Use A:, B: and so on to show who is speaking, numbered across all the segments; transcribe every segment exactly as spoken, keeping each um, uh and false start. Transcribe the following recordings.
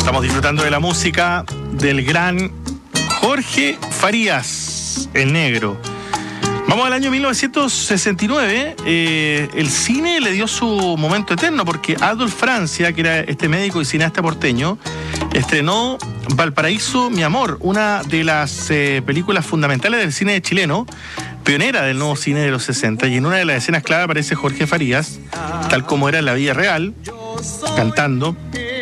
A: Estamos disfrutando de la música del gran Jorge Farías, el negro. Vamos al año mil novecientos sesenta y nueve. Eh, el cine le dio su momento eterno porque Adolf Francia, que era este médico y cineasta porteño, estrenó Valparaíso, mi amor, una de las eh, películas fundamentales del cine chileno, pionera del nuevo cine de los sesenta, y en una de las escenas clave aparece Jorge Farías, tal como era en la vida real, cantando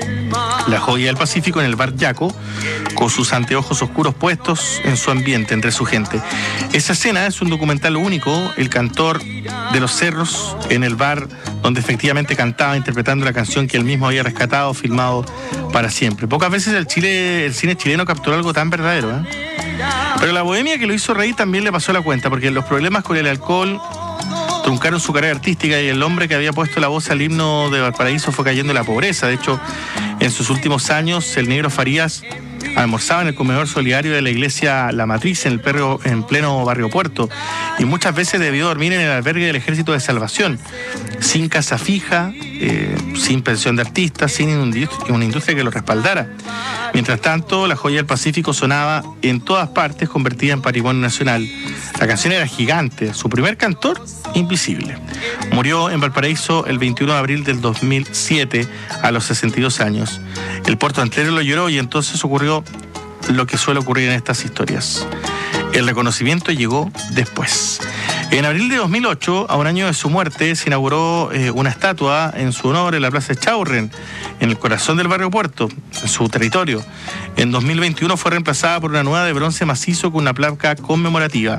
A: La Joya del Pacífico en el bar Yaco, con sus anteojos oscuros puestos en su ambiente, entre su gente. Esa escena es un documental único, el cantor de los cerros en el bar donde efectivamente cantaba, interpretando la canción que él mismo había rescatado, filmado para siempre. Pocas veces el, Chile, el cine chileno capturó algo tan verdadero, ¿eh? Pero la bohemia que lo hizo reír también le pasó la cuenta, porque los problemas con el alcohol truncaron su carrera artística y el hombre que había puesto la voz al himno de Valparaíso fue cayendo en la pobreza. De hecho, en sus últimos años, el negro Farías almorzaba en el comedor solidario de la iglesia La Matriz, en el perro, en pleno barrio Puerto, y muchas veces debió dormir en el albergue del Ejército de Salvación, sin casa fija, eh, sin pensión de artista, sin una industria que lo respaldara. Mientras tanto, La Joya del Pacífico sonaba en todas partes, convertida en patrimonio nacional. La canción era gigante, su primer cantor, invisible. Murió en Valparaíso el veintiuno de abril del dos mil siete, a los sesenta y dos años. El puerto entero lo lloró y entonces ocurrió lo que suele ocurrir en estas historias. El reconocimiento llegó después. En abril de dos mil ocho, a un año de su muerte, se inauguró eh, una estatua en su honor en la Plaza Echaurren, en el corazón del barrio Puerto, en su territorio. En dos mil veintiuno fue reemplazada por una nueva de bronce macizo con una placa conmemorativa.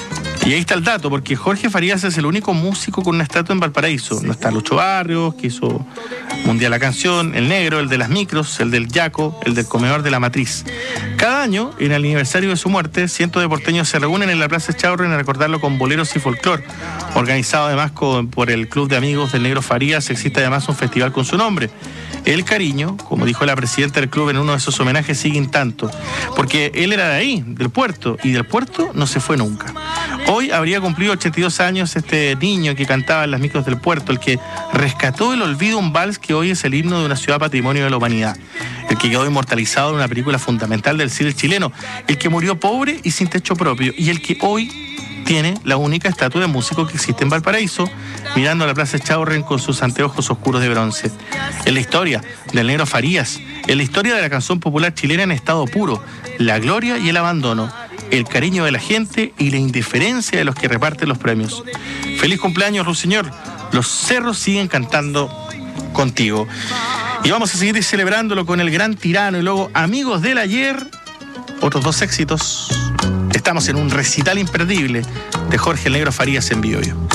A: Y ahí está el dato, porque Jorge Farías es el único músico con una estatua en Valparaíso. No está Lucho Barrios, que hizo Mundial la Canción, el negro, el de las micros, el del Yaco, el del comedor de la Matriz. Cada año, en el aniversario de su muerte, cientos de porteños se reúnen en la Plaza Echaurren a recordarlo con boleros y folclor. Organizado además con, por el Club de Amigos del Negro Farías, existe además un festival con su nombre. El cariño, como dijo la presidenta del club en uno de esos homenajes, sigue intacto, porque él era de ahí, del puerto, y del puerto no se fue nunca. Hoy habría cumplido ochenta y dos años este niño que cantaba en las micros del puerto, el que rescató del olvido un vals que hoy es el himno de una ciudad patrimonio de la humanidad, el que quedó inmortalizado en una película fundamental del cine chileno, el que murió pobre y sin techo propio, y el que hoy tiene la única estatua de músico que existe en Valparaíso, mirando a la Plaza Echaurren con sus anteojos oscuros de bronce. Es la historia del negro Farías, es la historia de la canción popular chilena en estado puro, la gloria y el abandono, el cariño de la gente y la indiferencia de los que reparten los premios. Feliz cumpleaños, Ruiseñor. Los cerros siguen cantando contigo. Y vamos a seguir celebrándolo con El Gran Tirano y luego Amigos del Ayer, otros dos éxitos. Estamos en un recital imperdible de Jorge el Negro Farías en Biobío.